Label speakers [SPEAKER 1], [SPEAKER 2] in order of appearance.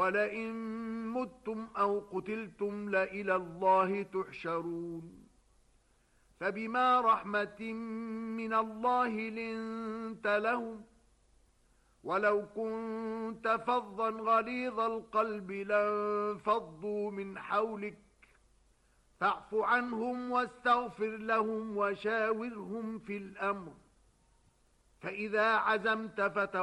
[SPEAKER 1] وَلَئِن مُتُّمْ أَوْ قُتِلْتُمْ لَإِلَى اللَّهِ تُحْشَرُونَ فَبِمَا رَحْمَةٍ مِّنَ اللَّهِ لِنتَ لَهُمْ وَلَوْ كُنتَ فَظًّا غَلِيظَ الْقَلْبِ لَانفَضُّوا مِنْ حَوْلِكَ فَاعْفُ عَنْهُمْ وَاسْتَغْفِرْ لَهُمْ وَشَاوِرْهُمْ فِي الْأَمْرِ فَإِذَا عَزَمْتَ